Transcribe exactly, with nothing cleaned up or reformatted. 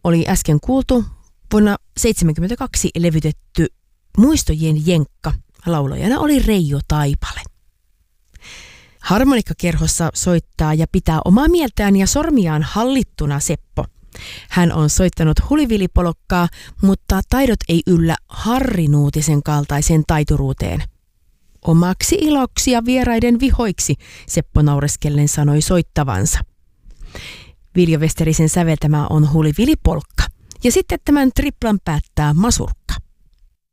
oli äsken kuultu vuonna seitsemänkymmentäkaksi levytetty Muistojen jenkka. Laulajana oli Reijo Taipale. Harmonikkakerhossa soittaa ja pitää omaa mieltään ja sormiaan hallittuna Seppo. Hän on soittanut hulivilipolkkaa, mutta taidot ei yllä Harri Nuutisen kaltaiseen taituruuteen. Omaksi iloksi ja vieraiden vihoiksi, Seppo naureskellen sanoi soittavansa. Viljo Westerisen säveltämä on hulivilipolkka. Ja sitten tämän triplan päättää Masurkka.